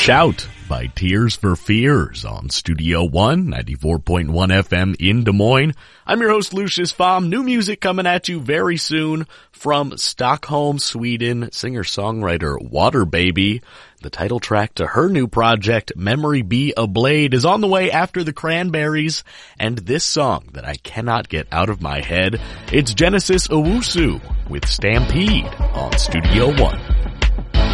Shout by Tears for Fears on Studio One, 94.1 FM in Des Moines. I'm your host, Lucius Pham. New music coming at you very soon from Stockholm, Sweden, singer-songwriter Water Baby. The title track to her new project, Memory Be a Blade, is on the way after the Cranberries, and this song that I cannot get out of my head, it's Genesis Owusu with Stampede on Studio One.